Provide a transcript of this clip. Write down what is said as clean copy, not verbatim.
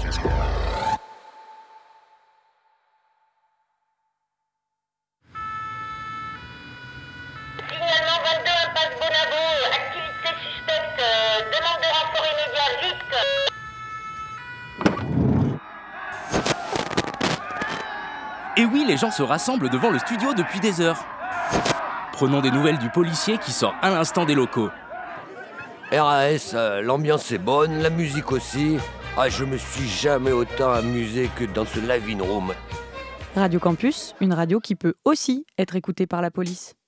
Signalement 22, impasse Bonavo, activité suspecte, demande de renfort immédiat, vite. Et oui, les gens se rassemblent devant le studio depuis des heures. Prenons des nouvelles du policier qui sort à l'instant des locaux. RAS, l'ambiance est bonne, la musique aussi. Je me suis jamais autant amusé que dans ce live-in room. Radio Campus, une radio qui peut aussi être écoutée par la police.